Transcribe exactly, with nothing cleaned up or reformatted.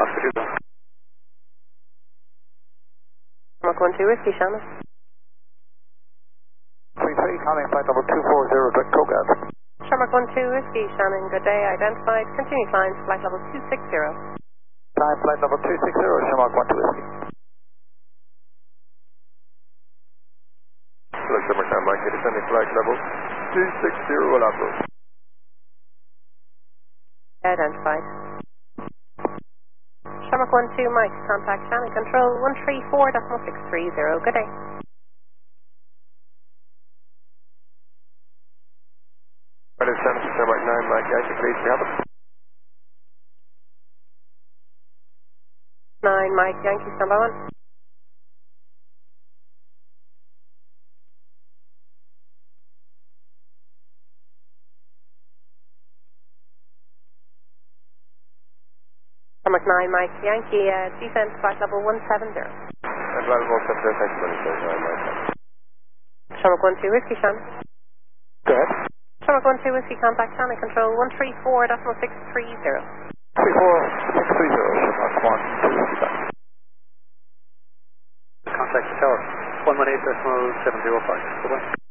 Oscar two, go. Mark one two Whiskey, Shannon. three three, calling flight level two four zero, direct Kogas. Shamrock one two Whiskey, Shannon, good day, identified, continue climb, flight level two six zero. Climb flight level two six zero, Shamrock one two Whiskey. Hello, Shamrock nine Mike, descending flight level two six zero, Alabro. Identified. Shamrock one two Mike, contact Shannon, control one three four point six three zero, good day. Right, descending Shamrock nine Mike, Yankee, please, we have it. nine Mike, Yankee, stand by one. Shamrock nine Mike, Yankee, uh, descent flight level one seven zero. And flight level one seven zero, thank you very much, nine Mike. Shamrock one two Whiskey, Shannon. Go ahead. Shamrock one two Whiskey, contact Shannon, control one three four point six three zero. three four six three zero, Shamrock one two Whiskey, back. Contact the tower, one one eight decimal seven zero five, goodbye.